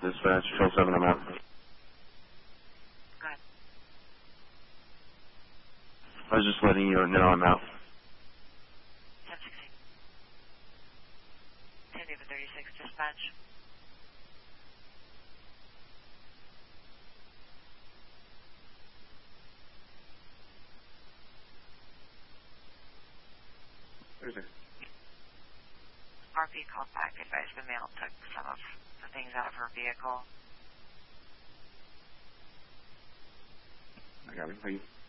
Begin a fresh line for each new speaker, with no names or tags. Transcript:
Dispatch, Control 7, I'm out.
Go ahead.
I was just letting you know I'm out.
1016. 10 David 36, dispatch.
Where's it?
RP called back, advised the male took some of the things out of her vehicle.
I got it. Are you?